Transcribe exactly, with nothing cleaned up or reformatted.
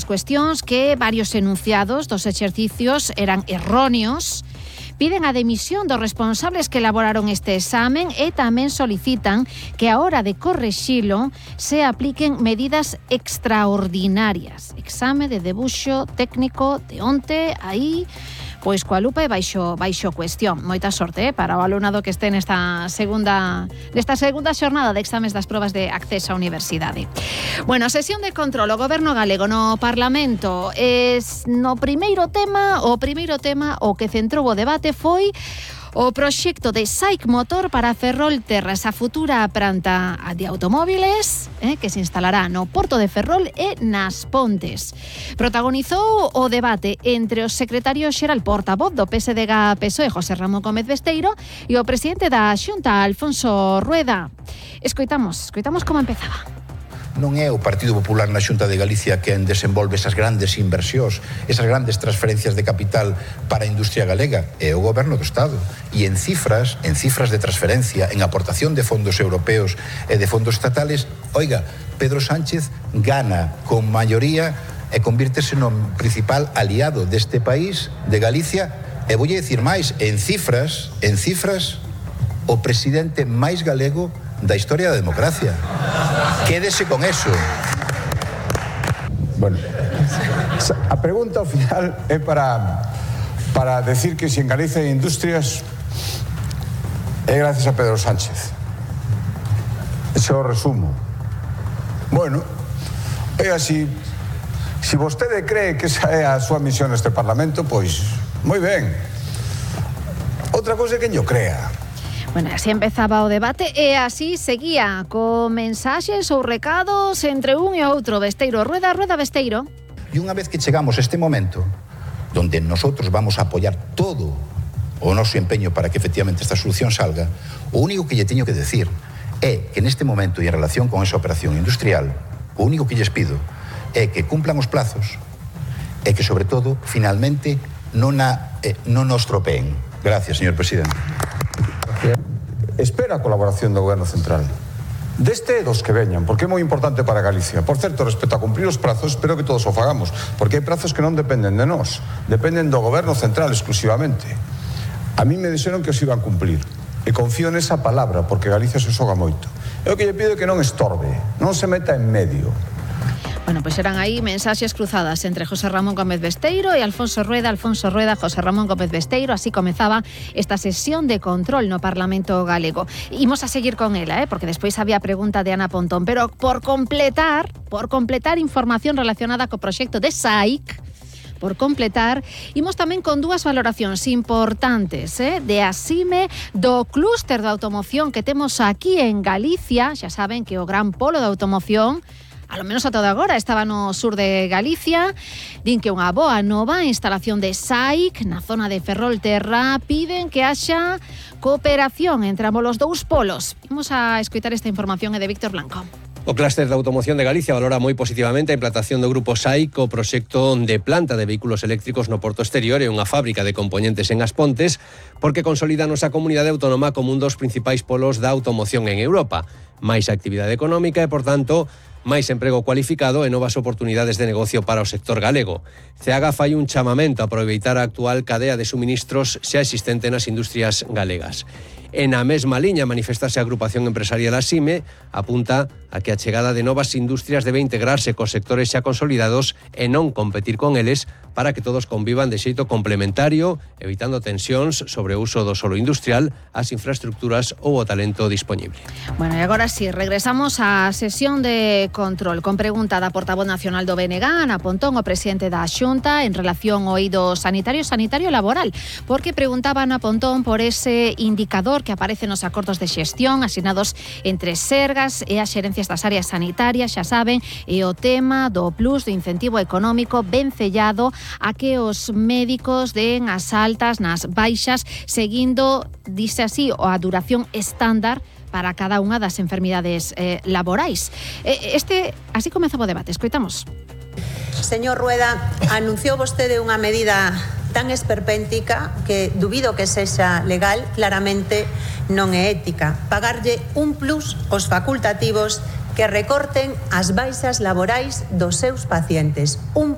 cuestións que varios enunciados dos exercicios eran erróneos. Piden a demisión dos responsables que elaboraron este examen e tamén solicitan que a hora de correxilo se apliquen medidas extraordinarias. Exame de debuxo técnico de onte, aí, pois coa lupa e baixo, baixo cuestión. Moita sorte eh, para o alumnado que este nesta segunda, nesta segunda xornada de exames das probas de acceso á universidade. Bueno, sesión de control, o Goberno galego no Parlamento. Es, no primeiro tema, o primeiro tema o que centrou o debate foi o proxecto de SAIC Motor para Ferrolterra, esa futura planta de automóviles eh, que se instalará no Porto de Ferrol e nas Pontes. Protagonizou o debate entre o secretario xeral portavoz do P S D G P S O E, José Ramón Gómez Besteiro, e o presidente da Xunta, Alfonso Rueda. Escoitamos, escoitamos como empezaba. Non é o Partido Popular na Xunta de Galicia quen desenvolve esas grandes inversións, esas grandes transferencias de capital para a industria galega, é o Goberno do Estado. E en cifras, en cifras de transferencia, en aportación de fondos europeos e de fondos estatales, oiga, Pedro Sánchez gana con maioría e convírtese no principal aliado deste país, de Galicia, e voulle dicir máis, en cifras, en cifras, o presidente máis galego da historia da democracia. Quédese con eso. Bueno, a pregunta ao final é para para decir que se en Galicia hai industrias é gracias a Pedro Sánchez. Ese é o resumo. Bueno, é así. Se vostede cree que esa é a súa misión neste Parlamento, pois, moi ben. Outra cousa é que yo crea. Bueno, así empezaba o debate e así seguía con mensaxes ou recados entre un e outro. Besteiro, Rueda, Rueda, Besteiro. E unha vez que chegamos a este momento donde nosotros vamos a apoiar todo o noso empeño para que efectivamente esta solución salga, o único que lle teño que decir é que neste momento e en relación con esa operación industrial, o único que lles pido é que cumplan os plazos e que, sobre todo, finalmente non, a, eh, non nos tropeen. Gracias, señor presidente. Espera a colaboración do Goberno Central deste e dos que veñan, porque é moi importante para Galicia. Por certo, respecto a cumprir os prazos, espero que todos o fagamos, porque hai prazos que non dependen de nós, dependen do Goberno Central exclusivamente. A mí me dixeron que os iban cumplir e confío nesa palabra, porque Galicia se xoga moito. É o que lle pido que non estorbe, non se meta en medio. Bueno, pois eran aí mensaxes cruzadas entre José Ramón Gómez Besteiro e Alfonso Rueda, Alfonso Rueda, José Ramón Gómez Besteiro. Así comezaba esta sesión de control no Parlamento galego. Imos a seguir con ela, eh, porque despois había pregunta de Ana Pontón, pero por completar, por completar información relacionada co proxecto de SAIC, por completar, imos tamén con dúas valoracións importantes eh, de Asime do clúster da automoción que temos aquí en Galicia. Xa saben que o gran polo da automoción, a lo menos a todo agora, estaba no sur de Galicia. Din que unha boa nova instalación de SAIC na zona de Ferrolterra. Piden que haxa cooperación entre ambos os dous polos. Vamos a escoitar esta información é de Víctor Blanco. O clúster de automoción de Galicia valora moi positivamente a implantación do grupo SAIC o proxecto de planta de vehículos eléctricos no Porto Exterior e unha fábrica de componentes en As Pontes, porque consolida a nosa comunidade autónoma como un dos principais polos da automoción en Europa. Máis actividade económica e, por tanto, máis emprego cualificado e novas oportunidades de negocio para o sector galego. CEAGA fai un chamamento a aproveitar a actual cadea de suministros xa existente nas industrias galegas. En a mesma liña, manifestase a agrupación empresarial Asime, apunta a que a chegada de novas industrias debe integrarse cos sectores xa consolidados e non competir con eles para que todos convivan de xeito complementario, evitando tensións sobre o uso do solo industrial, as infraestructuras ou o talento dispoñible. Bueno, e agora sí, regresamos á sesión de control con pregunta da portavoz nacional do B N G, Ana Pontón, o presidente da Xunta, en relación ao eido sanitario sanitario laboral, porque preguntaba Ana Pontón por ese indicador que aparece nos acordos de xestión asignados entre Sergas e as xerencias das áreas sanitarias, xa saben, e o tema do plus do incentivo económico vencellado a que os médicos den as altas nas baixas, seguindo, dice así, a duración estándar para cada unha das enfermidades eh, laborais. Este, así comezaba o debate, escoitamos. Señor Rueda, anunciou vostede unha medida tan esperpéntica que dubido que sexa legal, claramente non é ética. Pagarlle un plus aos facultativos que recorten as baixas laborais dos seus pacientes. Un